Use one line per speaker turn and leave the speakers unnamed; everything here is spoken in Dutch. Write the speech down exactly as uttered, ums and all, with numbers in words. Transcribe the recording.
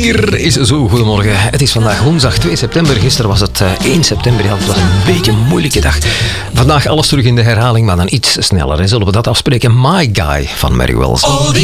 Hier is zo, goedemorgen. Het is vandaag woensdag twee september. Gisteren was het één september. Ja, het was een beetje een moeilijke dag. Vandaag alles terug in de herhaling, maar dan iets sneller. En zullen we dat afspreken? My Guy van Mary Wells.
All the